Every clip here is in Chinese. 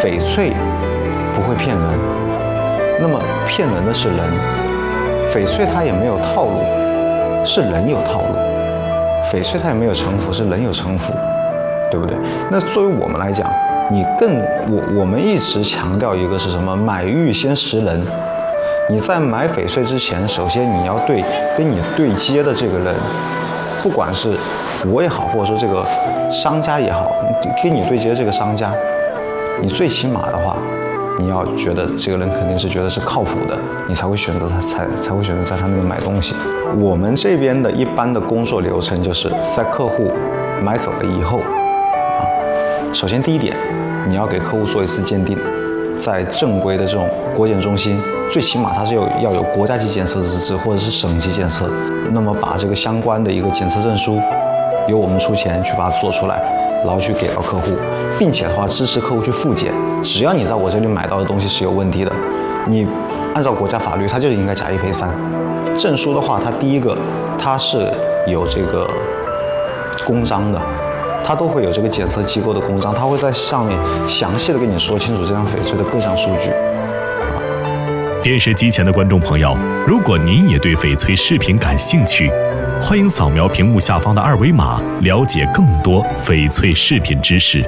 翡翠不会骗人，那么骗人的是人。翡翠它也没有套路，是人有套路；翡翠它也没有城府，是人有城府，对不对？那作为我们来讲，我们一直强调一个是什么？买玉先识人。你在买翡翠之前，首先你要对跟你对接的这个人，不管是我也好，或者说这个商家也好，跟你对接这个商家，你最起码的话，你要觉得这个人肯定是觉得是靠谱的，你才会选择他，才会选择在他那边买东西。我们这边的一般的工作流程就是在客户买走了以后，首先第一点，你要给客户做一次鉴定，在正规的这种国检中心，最起码它是要有国家级检测资质或者是省级检测，那么把这个相关的一个检测证书，由我们出钱去把它做出来，然后去给到客户，并且的话支持客户去复检。只要你在我这里买到的东西是有问题的，你按照国家法律，它就应该假一赔三。证书的话，它第一个它是有这个公章的。它都会有这个检测机构的公章，它会在上面详细的跟你说清楚这张翡翠的各项数据。 电视机前的观众朋友，如果您也对翡翠饰品感兴趣，欢迎扫描屏幕下方的二维码，了解更多翡翠饰品知识。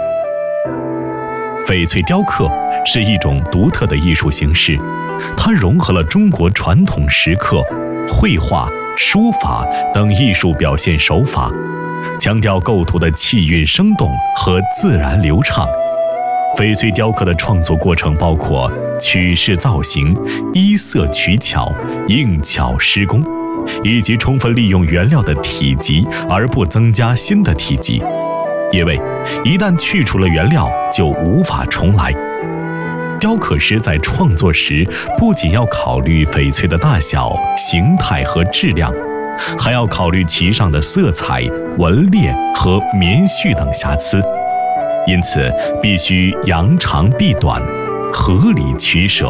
翡翠雕刻是一种独特的艺术形式，它融合了中国传统石刻、绘画、书法等艺术表现手法，强调构图的气韵生动和自然流畅。翡翠雕刻的创作过程包括取式造型、依色取巧、硬巧施工，以及充分利用原料的体积而不增加新的体积，因为一旦去除了原料就无法重来。雕刻师在创作时不仅要考虑翡翠的大小、形态和质量，还要考虑其上的色彩、纹裂和棉絮等瑕疵，因此必须扬长避短，合理取舍。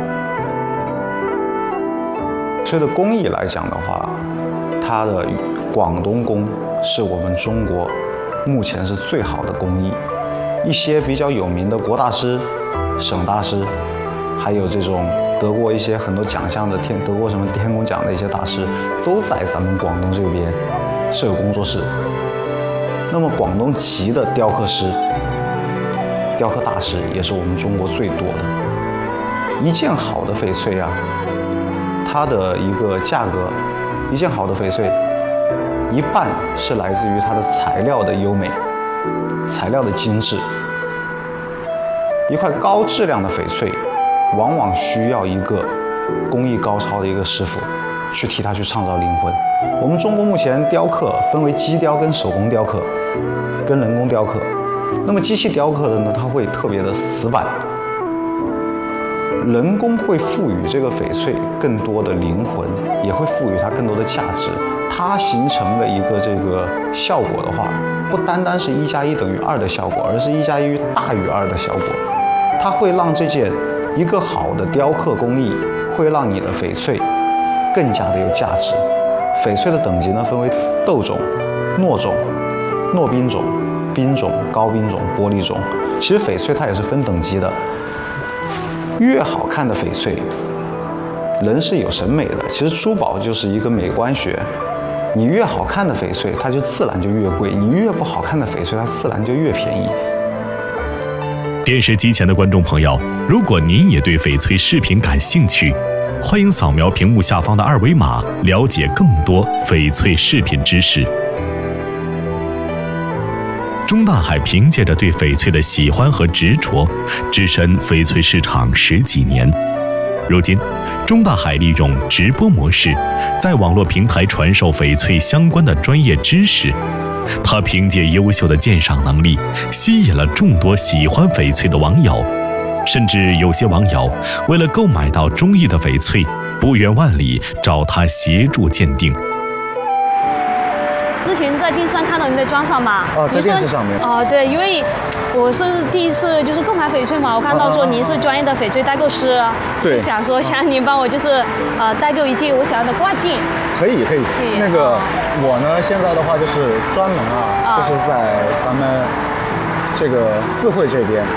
翡翠的工艺来讲的话，它的广东工是我们中国目前是最好的工艺。一些比较有名的国大师、省大师，还有这种得过一些很多奖项的得过什么天工奖的一些大师，都在咱们广东这边设有工作室。那么广东籍的雕刻师、雕刻大师也是我们中国最多的。一件好的翡翠啊，它的一个价格，一件好的翡翠，一半是来自于它的材料的优美、材料的精致。一块高质量的翡翠，往往需要一个工艺高超的一个师傅去替它去创造灵魂。我们中国目前雕刻分为机雕跟手工雕刻，跟人工雕刻。那么机器雕刻的呢，它会特别的死板。人工会赋予这个翡翠更多的灵魂，也会赋予它更多的价值。它形成的一个这个效果的话，不单单是1+1等于2的效果，而是1+1大于2的效果。它会让这件一个好的雕刻工艺，会让你的翡翠更加的有价值。翡翠的等级呢，分为豆种、糯种、糯冰种、冰种、高冰种、玻璃种。其实翡翠它也是分等级的。越好看的翡翠，人是有审美的。其实珠宝就是一个美观学，你越好看的翡翠，它就自然就越贵；你越不好看的翡翠，它自然就越便宜。 电视机前的观众朋友，如果您也对翡翠饰品感兴趣，欢迎扫描屏幕下方的二维码，了解更多翡翠饰品知识。钟大海凭借着对翡翠的喜欢和执着，置身翡翠市场10几年。如今，钟大海利用直播模式，在网络平台传授翡翠相关的专业知识。他凭借优秀的鉴赏能力，吸引了众多喜欢翡翠的网友，甚至有些网友为了购买到中意的翡翠，不远万里找他协助鉴定。 之前在电视上看到您的专访嘛？ 在电视上面。 对，因为我是第一次就是购买翡翠嘛，我看到说您是专业的翡翠代购师， 对， 就想说想您帮我就是代购一件我想要的挂件。 可以。那个我呢，现在的话就是专门就是在咱们这个四惠这边。